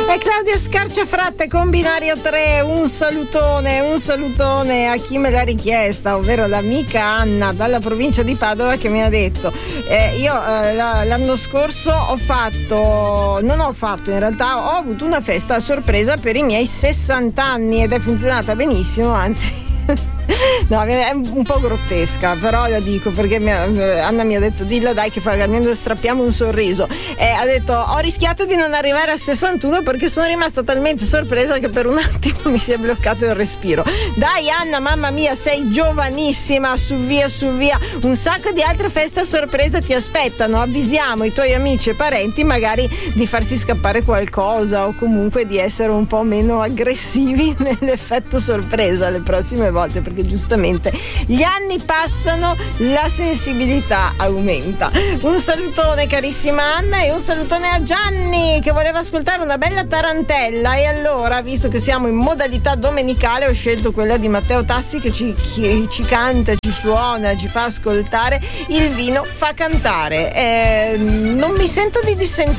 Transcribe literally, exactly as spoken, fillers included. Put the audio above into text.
E Claudia Scarciafratte con Binario tre, un salutone, un salutone a chi me l'ha richiesta, ovvero l'amica Anna dalla provincia di Padova, che mi ha detto eh, io eh, l'anno scorso ho fatto, non ho fatto in realtà, ho avuto una festa a sorpresa per i miei sessanta anni ed è funzionata benissimo, anzi no, è un po' grottesca, però la dico perché mi, Anna mi ha detto dillo dai che fa, almeno strappiamo un sorriso, e ha detto ho rischiato di non arrivare a sessantuno perché sono rimasta talmente sorpresa che per un attimo mi si è bloccato il respiro. Dai Anna, mamma mia, sei giovanissima, su via su via, un sacco di altre feste a sorpresa ti aspettano, avvisiamo i tuoi amici e parenti magari di farsi scappare qualcosa o comunque di essere un po' meno aggressivi nell'effetto sorpresa le prossime volte, perché giustamente gli anni passano, la sensibilità aumenta. Un salutone carissima Anna e un salutone a Gianni che voleva ascoltare una bella tarantella, e allora, visto che siamo in modalità domenicale, ho scelto quella di Matteo Tassi che ci, ci, ci canta, ci suona, ci fa ascoltare Il vino fa cantare. Eh, non mi sento di dissentire